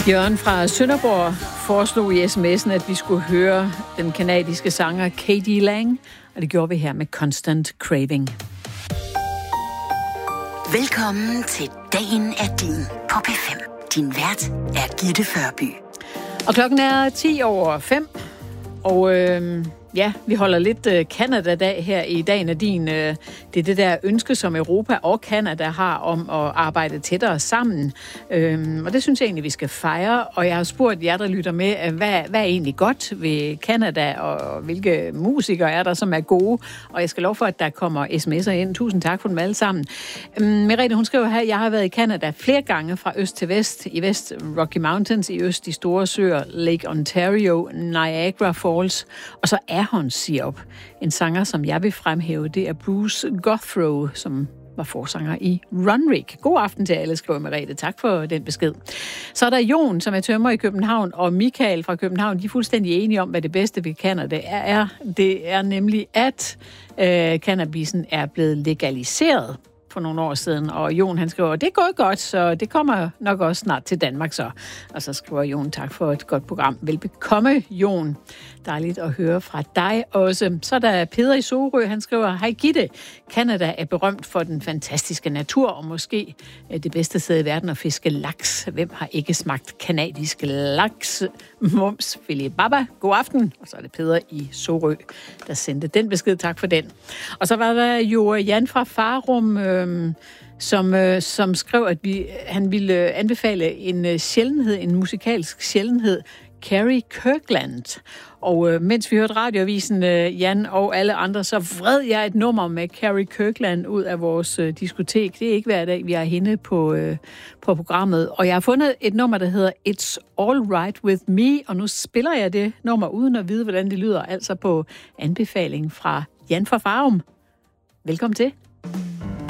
Jørgen fra Sønderborg foreslog i sms'en, at vi skulle høre den kanadiske sanger K.D. Lang, og det gjorde vi her med Constant Craving. Velkommen til Dagen er din på P5. Din vært er Gitte Førby. Og klokken er 5:10, og ja, vi holder lidt Canada-dag her i Dagen af din. Det er det der ønske, som Europa og Canada har om at arbejde tættere sammen. Og det synes jeg egentlig, vi skal fejre. Og jeg har spurgt jer, der lytter med, hvad er egentlig godt ved Canada, og hvilke musikere er der, som er gode. Og jeg skal love for, at der kommer sms'er ind. Tusind tak for dem alle sammen. Merete, hun skriver her, jeg har været i Canada flere gange fra øst til vest. I vest Rocky Mountains, i øst de store søer, Lake Ontario, Niagara Falls, og så Ahornsirup. En sanger, som jeg vil fremhæve, det er Bruce Guthrie, som var forsanger i Runrig. God aften til alle, skriver Merete. Tak for den besked. Så er der Jon, som er tømrer i København, og Michael fra København. De er fuldstændig enige om, hvad det bedste ved Canada er. Det er nemlig, at cannabisen er blevet legaliseret for nogle år siden, og Jon han skriver, det er gået godt, så det kommer nok også snart til Danmark så. Og så skriver Jon, tak for et godt program. Velbekomme, Jon. Dejligt at høre fra dig også. Så er der Peder i Sorø, han skriver, hej Gitte, Canada er berømt for den fantastiske natur, og måske det bedste sted i verden at fiske laks. Hvem har ikke smagt kanadisk laks? Mums, filibaba, god aften. Og så er det Peder i Sorø, der sendte den besked. Tak for den. Og så var der jo Jan fra Farum, som skrev, at han ville anbefale en sjældenhed, en musikalsk sjældenhed, Carrie Kirkland. Og mens vi hørte radioavisen, Jan og alle andre, så vred jeg et nummer med Carrie Kirkland ud af vores diskotek. Det er ikke hver dag, vi har hende på programmet. Og jeg har fundet et nummer, der hedder It's All Right With Me, og nu spiller jeg det nummer uden at vide, hvordan det lyder, altså på anbefaling fra Jan fra Farum. Velkommen til.